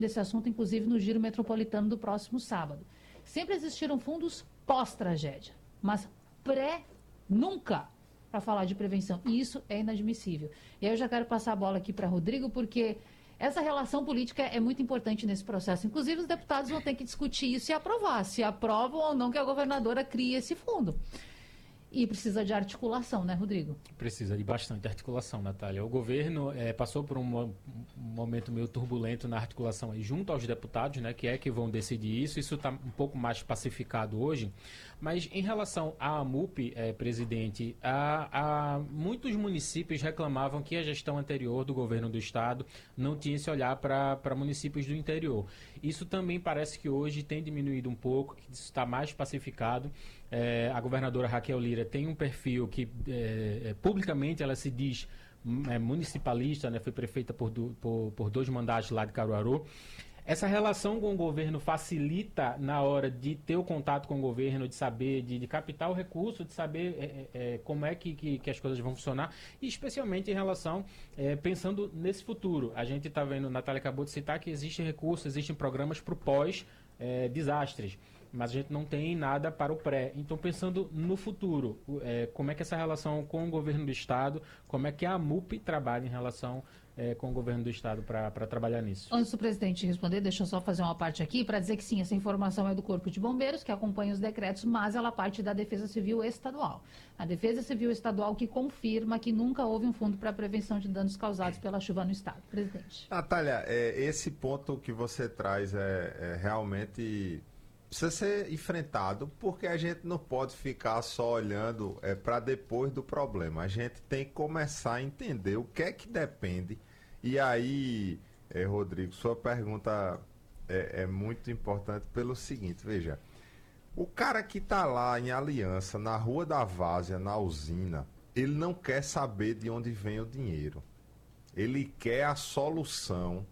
desse assunto, inclusive no Giro Metropolitano do próximo sábado. Sempre existiram fundos pós-tragédia, mas nunca para falar de prevenção. E isso é inadmissível. E aí eu já quero passar a bola aqui para Rodrigo, porque essa relação política é muito importante nesse processo. Inclusive, os deputados vão ter que discutir isso e aprovar, se aprovam ou não que a governadora crie esse fundo. E precisa de articulação, né, Rodrigo? Precisa de bastante articulação, Natália. O governo passou por um momento meio turbulento na articulação aí, junto aos deputados, né, que vão decidir isso. Isso está um pouco mais pacificado hoje. Mas em relação à AMUP, presidente, muitos municípios reclamavam que a gestão anterior do governo do estado não tinha esse olhar para municípios do interior. Isso também parece que hoje tem diminuído um pouco, que isso está mais pacificado. A governadora Raquel Lira tem um perfil que publicamente ela se diz municipalista, né? Foi prefeita por 2 mandatos lá de Caruaru. Essa relação com o governo facilita na hora de ter o contato com o governo, de saber, de captar o recurso, de saber como é que as coisas vão funcionar, e especialmente em relação, pensando nesse futuro. A gente está vendo, a Natália acabou de citar, que existe recurso, existem programas para o pós-desastres, mas a gente não tem nada para o pré. Então, pensando no futuro, como é que essa relação com o governo do estado, como é que a AMUP trabalha em relação com o governo do estado para trabalhar nisso? Antes do presidente responder, deixa eu só fazer uma parte aqui para dizer que sim, essa informação é do Corpo de Bombeiros, que acompanha os decretos, mas ela parte da Defesa Civil Estadual. A Defesa Civil Estadual que confirma que nunca houve um fundo para prevenção de danos causados pela chuva no estado. Presidente. Natália, esse ponto que você traz realmente precisa ser enfrentado, porque a gente não pode ficar só olhando para depois do problema. A gente tem que começar a entender o que é que depende. E aí, Rodrigo, sua pergunta é muito importante pelo seguinte, veja, o cara que está lá em Aliança, na Rua da Várzea, na usina, ele não quer saber de onde vem o dinheiro. Ele quer a solução.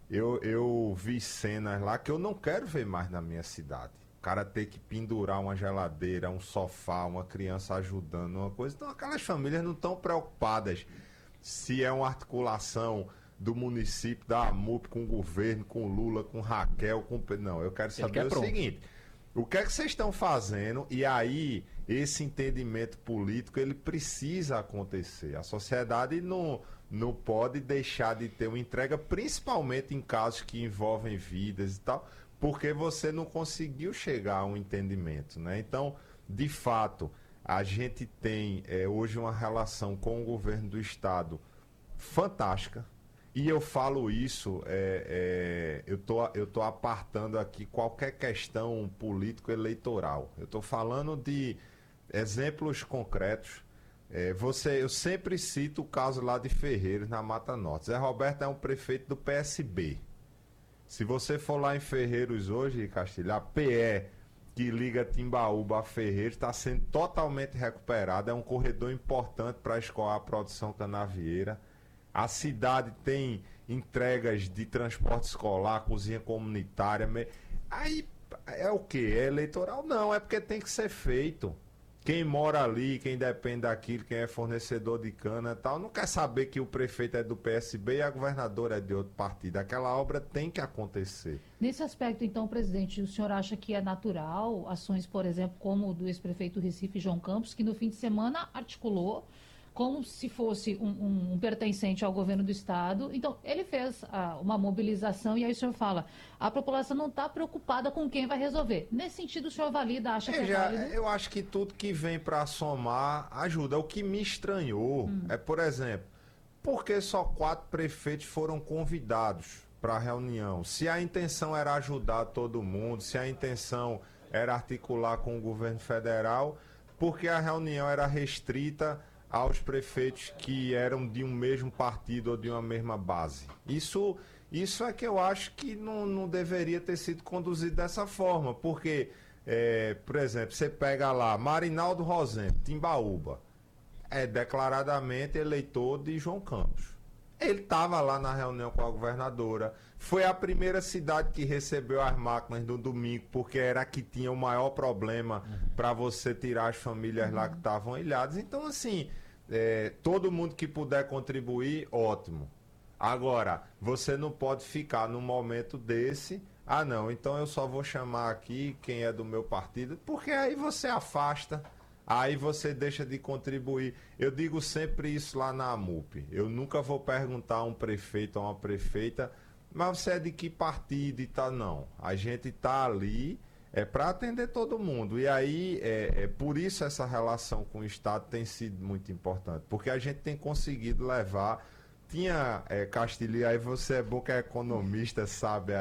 Eu vi cenas lá que eu não quero ver mais na minha cidade. O cara ter que pendurar uma geladeira, um sofá, uma criança ajudando, uma coisa. Então aquelas famílias não estão preocupadas se é uma articulação do município, da AMUP, com o governo, com o Lula, com Raquel, com... Não, eu quero saber o seguinte: o que é que vocês estão fazendo? E aí, esse entendimento político, ele precisa acontecer. A sociedade não pode deixar de ter uma entrega, principalmente em casos que envolvem vidas e tal, porque você não conseguiu chegar a um entendimento, né? Então, de fato, a gente tem hoje uma relação com o governo do estado fantástica. E eu falo isso, eu tô apartando aqui qualquer questão político-eleitoral. Eu estou falando de exemplos concretos. Eu sempre cito o caso lá de Ferreiros, na Mata Norte. Zé Roberto é um prefeito do PSB. Se você for lá em Ferreiros hoje, Castilho, a PE que liga Timbaúba a Ferreiros está sendo totalmente recuperada. É um corredor importante para escoar a produção canavieira. A cidade tem entregas de transporte escolar, cozinha comunitária. Aí é o quê? É eleitoral? Não, é porque tem que ser feito. Quem mora ali, quem depende daquilo, quem é fornecedor de cana e tal, não quer saber que o prefeito é do PSB e a governadora é de outro partido. Aquela obra tem que acontecer. Nesse aspecto, então, presidente, o senhor acha que é natural ações, por exemplo, como o do ex-prefeito do Recife, João Campos, que no fim de semana articulou como se fosse um pertencente ao governo do estado. Então, ele fez uma mobilização e aí o senhor fala, a população não está preocupada com quem vai resolver. Nesse sentido, o senhor valida, acha que é válido? Eu acho que tudo que vem para somar ajuda. O que me estranhou por exemplo, por que só 4 prefeitos foram convidados para a reunião? Se a intenção era ajudar todo mundo, se a intenção era articular com o governo federal, porque a reunião era restrita aos prefeitos que eram de um mesmo partido ou de uma mesma base. Isso é que eu acho que não deveria ter sido conduzido dessa forma, porque, por exemplo, você pega lá Marinaldo Rosendo, Timbaúba, é declaradamente eleitor de João Campos. Ele estava lá na reunião com a governadora, foi a primeira cidade que recebeu as máquinas no domingo, porque era a que tinha o maior problema para você tirar as famílias lá que estavam ilhadas. Então, assim, todo mundo que puder contribuir, ótimo. Agora, você não pode ficar num momento desse, ah não, então eu só vou chamar aqui quem é do meu partido, porque aí você afasta, aí você deixa de contribuir. Eu digo sempre isso lá na AMUP, eu nunca vou perguntar a um prefeito ou a uma prefeita, mas você é de que partido e tal, não. A gente tá ali para atender todo mundo. E aí, por isso essa relação com o Estado tem sido muito importante, porque a gente tem conseguido levar. Tinha, Castilho, e aí você é bom que é economista, sabe?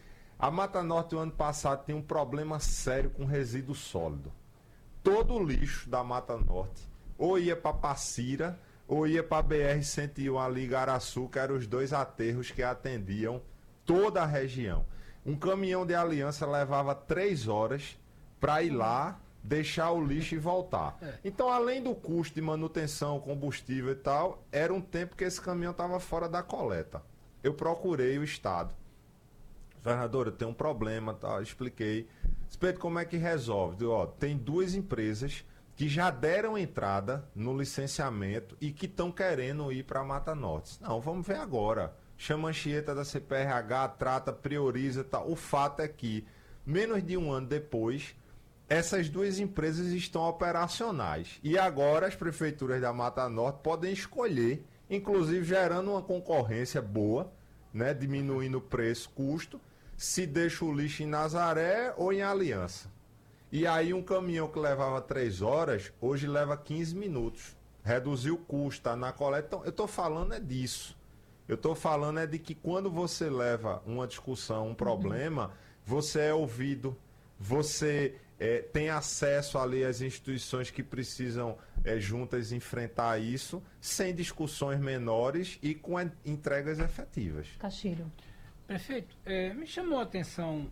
A Mata Norte, o ano passado, tinha um problema sério com resíduo sólido. Todo o lixo da Mata Norte ou ia para Passira ou ia para a BR-101 ali, Igaraçu, que eram os 2 aterros que atendiam toda a região. Um caminhão de Aliança levava 3 horas para ir lá, deixar o lixo e voltar. Então, além do custo de manutenção, combustível e tal, era um tempo que esse caminhão estava fora da coleta. Eu procurei o Estado. Governador, eu tenho um problema, tá? Expliquei. Expliquei como é que resolve. Digo, ó, tem 2 empresas que já deram entrada no licenciamento e que estão querendo ir para a Mata Norte. Não, vamos ver agora. Chama a Anchieta da CPRH, trata, prioriza e tal. O fato é que, menos de um ano depois, essas 2 empresas estão operacionais. E agora as prefeituras da Mata Norte podem escolher, inclusive gerando uma concorrência boa, né, diminuindo o preço, custo, se deixa o lixo em Nazaré ou em Aliança. E aí um caminhão que levava 3 horas, hoje leva 15 minutos. Reduziu o custo, tá na coleta. Então, eu estou falando disso. Eu estou falando de que quando você leva uma discussão, um problema, você é ouvido, você tem acesso ali às instituições que precisam juntas enfrentar isso, sem discussões menores e com entregas efetivas. Castilho. Prefeito, me chamou a atenção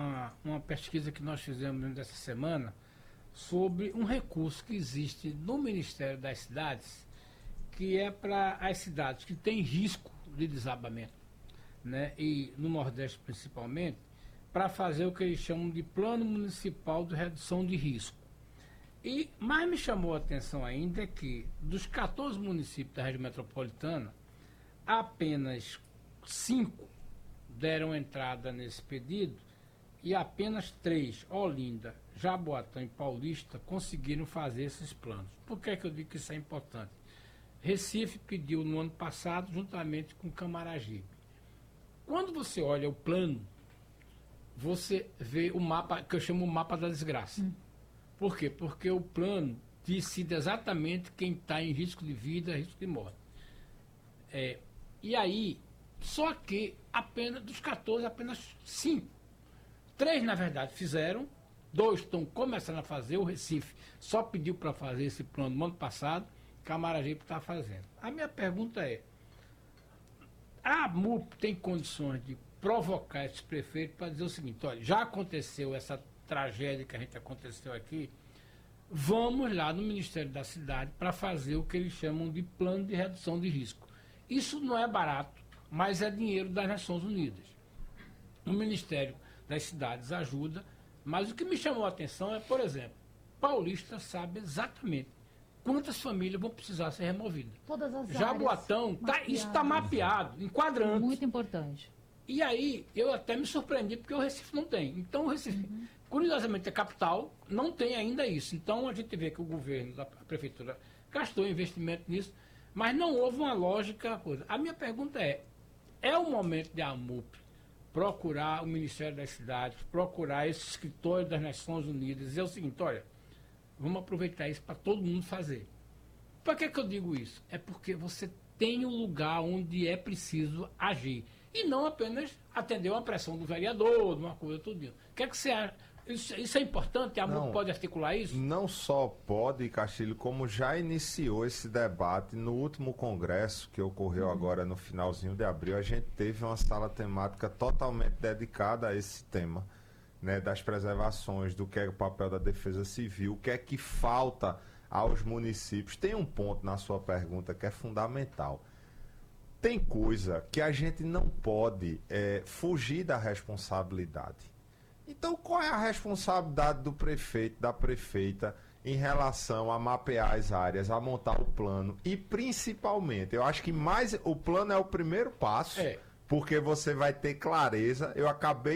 uma pesquisa que nós fizemos dessa semana sobre um recurso que existe no Ministério das Cidades, que é para as cidades que têm risco de desabamento, né, e no Nordeste principalmente, para fazer o que eles chamam de Plano Municipal de Redução de Risco. E mais me chamou a atenção ainda é que, dos 14 municípios da região metropolitana, apenas 5 deram entrada nesse pedido e apenas 3, Olinda, Jaboatão e Paulista, conseguiram fazer esses planos. Por que é que eu digo que isso é importante? Recife pediu no ano passado, juntamente com Camaragibe. Quando você olha o plano, você vê o mapa, que eu chamo o mapa da desgraça. Por quê? Porque o plano decide exatamente quem está em risco de vida, risco de morte. E aí, só que apenas dos 14, apenas 5. 3, na verdade, fizeram, 2 estão começando a fazer, o Recife só pediu para fazer esse plano no ano passado, Camaragibe está fazendo. A minha pergunta é, a MUP tem condições de provocar esses prefeitos para dizer o seguinte, olha, já aconteceu essa tragédia que a gente aconteceu aqui, vamos lá no Ministério da Cidade para fazer o que eles chamam de plano de redução de risco. Isso não é barato, mas é dinheiro das Nações Unidas. O Ministério das Cidades ajuda, mas o que me chamou a atenção é, por exemplo, Paulista sabe exatamente quantas famílias vão precisar ser removidas. Todas as Jaboatão, isso está mapeado, enquadrante. Muito importante. E aí, eu até me surpreendi, porque o Recife não tem. Então, o Recife, curiosamente, a capital não tem ainda isso. Então, a gente vê que o governo, a prefeitura, gastou investimento nisso, mas não houve uma lógica. Coisa. A minha pergunta é o momento de a MUP procurar o Ministério das Cidades, procurar esse escritório das Nações Unidas, dizer o seguinte, olha, vamos aproveitar isso para todo mundo fazer. Por que eu digo isso? É porque você tem um lugar onde é preciso agir. E não apenas atender uma pressão do vereador, de uma coisa, tudo. O que é que você acha? Isso é importante? A MUP pode articular isso? Não só pode, Castilho, como já iniciou esse debate no último congresso que ocorreu agora no finalzinho de abril. A gente teve uma sala temática totalmente dedicada a esse tema, né, das preservações, do que é o papel da defesa civil, o que é que falta aos municípios. Tem um ponto na sua pergunta que é fundamental. Tem coisa que a gente não pode fugir da responsabilidade. Então, qual é a responsabilidade do prefeito, da prefeita, em relação a mapear as áreas, a montar o plano e principalmente, eu acho que mais o plano é o primeiro passo, porque você vai ter clareza. Eu acabei